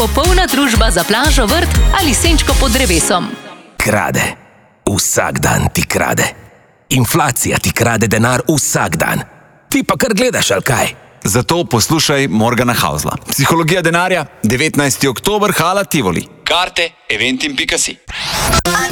popolna družba za plažo, vrt ali senčko pod drevesom. Krade. Vsak dan ti krade. Inflacija ti krade denar vsak dan. Ti pa kar gledaš, ali kaj? Zato poslušaj Morgana Hausla. Psihologija denarja, 19. oktober, Hala Tivoli. Karte eventim.si.